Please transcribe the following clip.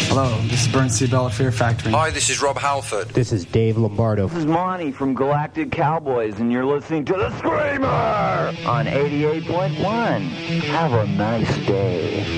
Hello, this is Burnt C. Bella Fear Factory. Hi, this is Rob Halford. This is Dave Lombardo. This is Monty from Galactic Cowboys, and you're listening to The Screamer on 88.1. Have a nice day.